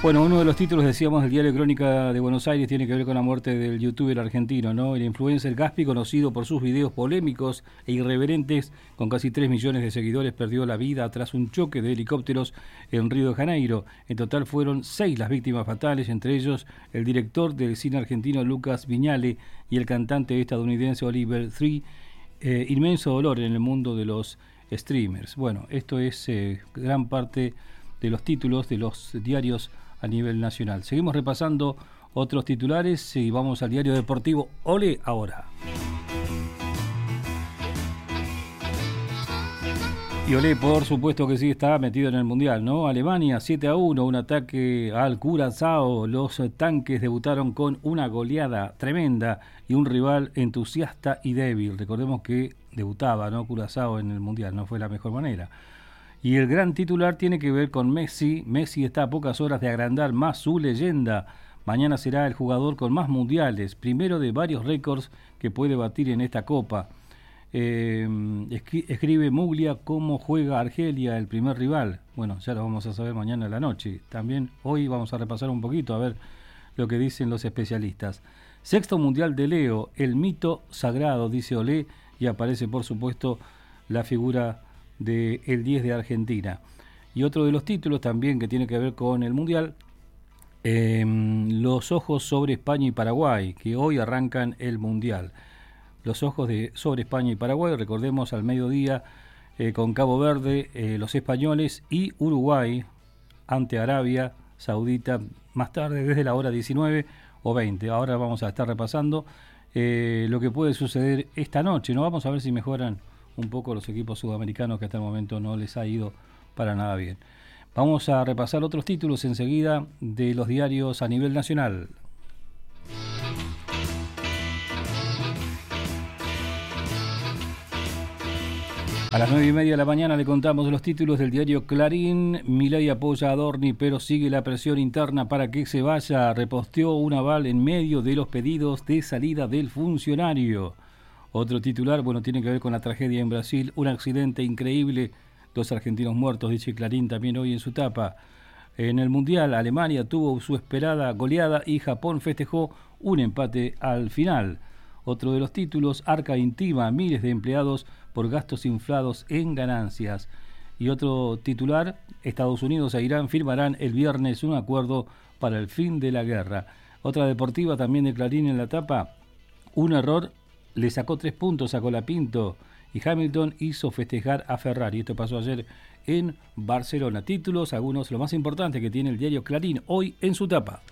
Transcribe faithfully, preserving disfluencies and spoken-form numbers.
Bueno, uno de los títulos, decíamos, del diario Crónica de Buenos Aires tiene que ver con la muerte del youtuber argentino, ¿no? El influencer Gaspi, conocido por sus videos polémicos e irreverentes, con casi tres millones de seguidores, perdió la vida tras un choque de helicópteros en Río de Janeiro. En total fueron seis las víctimas fatales, entre ellos el director del cine argentino Lucas Viñale y el cantante estadounidense Oliver Tree. Eh, inmenso dolor en el mundo de los streamers. Bueno, esto es eh, gran parte de los títulos de los diarios a nivel nacional. Seguimos repasando otros titulares y vamos al diario deportivo Ole ahora. Y Ole, por supuesto que sí, está metido en el Mundial, ¿no? Alemania siete a uno, un ataque al Curazao. Los tanques debutaron con una goleada tremenda y un rival entusiasta y débil. Recordemos que debutaba, ¿no? Curazao en el Mundial, no fue la mejor manera. Y el gran titular tiene que ver con Messi. Messi está a pocas horas de agrandar más su leyenda. Mañana será el jugador con más mundiales, primero de varios récords que puede batir en esta Copa. Eh, escribe Muglia cómo juega Argelia, el primer rival. Bueno, ya lo vamos a saber mañana en la noche. También hoy vamos a repasar un poquito a ver lo que dicen los especialistas. Sexto mundial de Leo, el mito sagrado, dice Olé, y aparece por supuesto la figura de el diez de Argentina. Y otro de los títulos también que tiene que ver con el Mundial, eh, los ojos sobre España y Paraguay, que hoy arrancan el Mundial. Los ojos de sobre España y Paraguay, recordemos al mediodía, eh, con Cabo Verde, eh, los españoles y Uruguay ante Arabia Saudita, más tarde desde la hora diecinueve o veinte. Ahora vamos a estar repasando eh, lo que puede suceder esta noche, ¿no? Vamos a ver si mejoran un poco los equipos sudamericanos, que hasta el momento no les ha ido para nada bien. Vamos a repasar otros títulos enseguida de los diarios a nivel nacional. A las nueve y media de la mañana le contamos de los títulos del diario Clarín. Milei apoya a Adorni, pero sigue la presión interna para que se vaya. Reposteó un aval en medio de los pedidos de salida del funcionario. Otro titular, bueno, tiene que ver con la tragedia en Brasil, un accidente increíble, dos argentinos muertos, dice Clarín también hoy en su tapa. En el Mundial, Alemania tuvo su esperada goleada y Japón festejó un empate al final. Otro de los títulos, Arca intima a miles de empleados por gastos inflados en ganancias. Y otro titular, Estados Unidos e Irán firmarán el viernes un acuerdo para el fin de la guerra. Otra deportiva también de Clarín en la tapa, un error le sacó tres puntos a Colapinto y Hamilton hizo festejar a Ferrari. Esto pasó ayer en Barcelona. Títulos, algunos, lo más importante que tiene el diario Clarín hoy en su tapa.